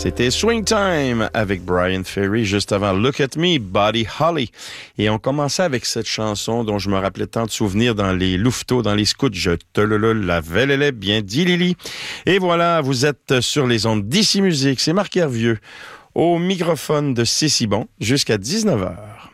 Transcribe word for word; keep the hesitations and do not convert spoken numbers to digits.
C'était Swing Time avec Brian Ferry, juste avant Look at Me, Buddy Holly. Et on commençait avec cette chanson dont je me rappelais tant de souvenirs dans les louveteaux, dans les scouts. Je te le le la velle bien dit Lily. Et voilà, vous êtes sur les ondes d'Ici Musique. C'est Marc Hervieux au microphone de C'est si bon jusqu'à dix-neuf heures.